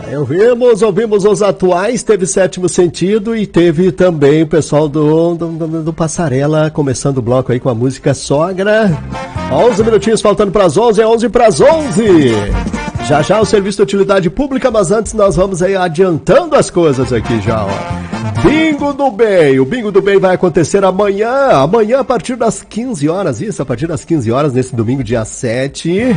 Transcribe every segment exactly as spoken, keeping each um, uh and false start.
Aí ouvimos, ouvimos os atuais, teve Sétimo Sentido e teve também o pessoal do, do, do, do Passarela, começando o bloco aí com a música Sogra. onze minutinhos faltando para as onze, é onze para as onze. Já já o serviço de utilidade pública, mas antes nós vamos aí adiantando as coisas aqui já, ó. Bingo do Bem, o Bingo do Bem vai acontecer amanhã, amanhã a partir das quinze horas, isso, a partir das quinze horas, nesse domingo, dia sete,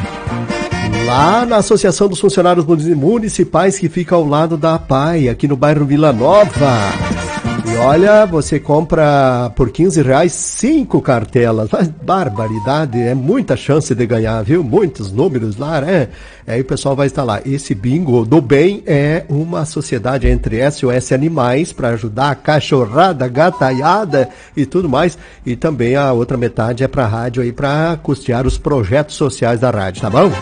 lá na Associação dos Funcionários Municipais, que fica ao lado da A P A I, aqui no bairro Vila Nova. E olha, você compra por quinze reais cinco cartelas. Mas, barbaridade, é muita chance de ganhar, viu? Muitos números lá, né? Aí o pessoal vai estar lá. Esse Bingo do Bem é uma sociedade entre S O S Animais para ajudar a cachorrada, gataiada e tudo mais. E também a outra metade é para a rádio aí, para custear os projetos sociais da rádio, tá bom?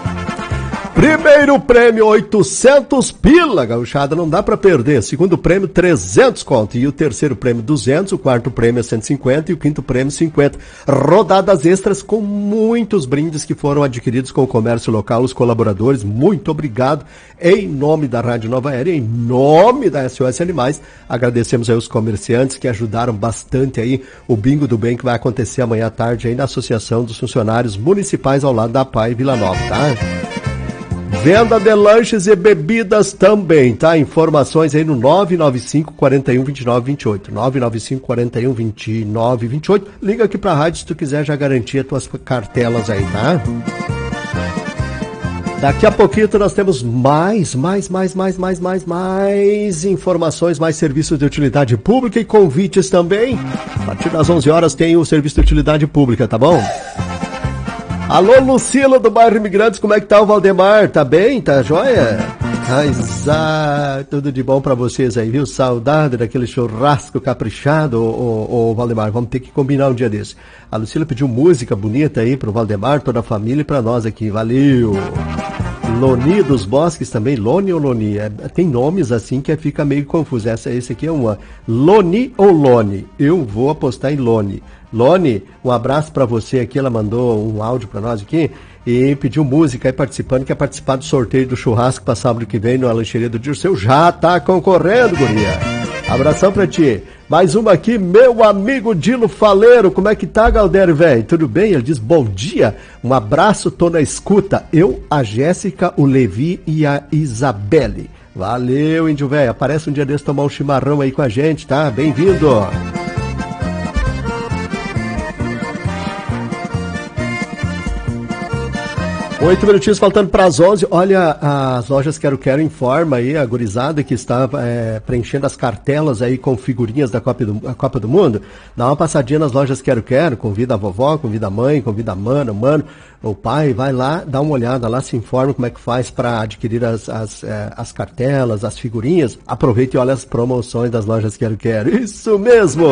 Primeiro prêmio, oitocentos pila, gauchada, não dá pra perder. Segundo prêmio, trezentos conto. E o terceiro prêmio, duzentos. O quarto prêmio é cento e cinquenta. E o quinto prêmio, cinquenta. Rodadas extras com muitos brindes que foram adquiridos com o comércio local, os colaboradores. Muito obrigado. Em nome da Rádio Nova Era, em nome da S O S Animais, agradecemos aí os comerciantes que ajudaram bastante aí o Bingo do Bem, que vai acontecer amanhã à tarde aí na Associação dos Funcionários Municipais ao lado da A P A I Vila Nova, tá? Venda de lanches e bebidas também, tá? Informações aí no nove nove cinco, quatro um, dois nove dois oito. nove nove cinco, quatro um, dois nove dois oito. Liga aqui pra rádio se tu quiser já garantir as tuas cartelas aí, tá? Daqui a pouquinho nós temos mais, mais, mais, mais, mais, mais, mais informações, mais serviços de utilidade pública e convites também. A partir das onze horas tem o serviço de utilidade pública, tá bom? Alô, Lucila do bairro Imigrantes, como é que tá o Valdemar? Tá bem? Tá joia? Mas, ah, tudo de bom pra vocês aí, viu? Saudade daquele churrasco caprichado, ô, ô, ô Valdemar, vamos ter que combinar um dia desse. A Lucila pediu música bonita aí pro Valdemar, toda a família e pra nós aqui, valeu! Loni dos Bosques também, Loni ou Loni? É, tem nomes assim que fica meio confuso. Essa, esse aqui é uma. Loni ou Loni? Eu vou apostar em Loni. Loni, um abraço pra você aqui, ela mandou um áudio pra nós aqui e pediu música aí participando, quer participar do sorteio do churrasco pra sábado que vem na lancheria do Dirceu, já tá concorrendo, guria. Abração pra ti. Mais uma aqui, meu amigo Dilo Faleiro, como é que tá, Galdério, velho? Tudo bem? Ele diz, bom dia, um abraço, tô na escuta. Eu, a Jéssica, o Levi e a Isabelle. Valeu, índio velho, aparece um dia desse tomar um chimarrão aí com a gente, tá? Bem-vindo. Oito minutinhos faltando para as onze. Olha, as lojas Quero Quero informa aí a gurizada que está é, preenchendo as cartelas aí com figurinhas da Copa do, a Copa do Mundo. Dá uma passadinha nas lojas Quero Quero, convida a vovó, convida a mãe, convida a mana, o mano, o pai, vai lá, dá uma olhada lá, se informa como é que faz para adquirir as, as, é, as cartelas, as figurinhas. Aproveita e olha as promoções das lojas Quero Quero. Isso mesmo!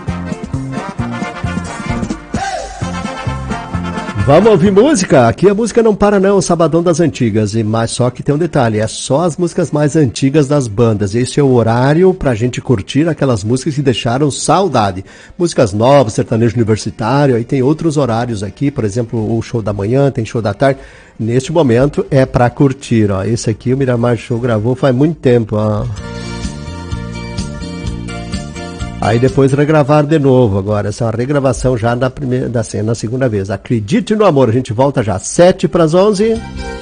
Vamos ouvir música? Aqui a música não para não, o Sabadão das Antigas, e mas só que tem um detalhe, é só as músicas mais antigas das bandas. Esse é o horário pra gente curtir aquelas músicas que deixaram saudade. Músicas novas, sertanejo universitário, aí tem outros horários aqui, por exemplo, o show da manhã, tem show da tarde. Neste momento é pra curtir, ó. Esse aqui o Miramar Show gravou faz muito tempo, ó. Aí depois regravaram de novo agora, essa é uma regravação já na, primeira, da, na segunda vez. Acredite no amor, a gente volta já, sete para as onze.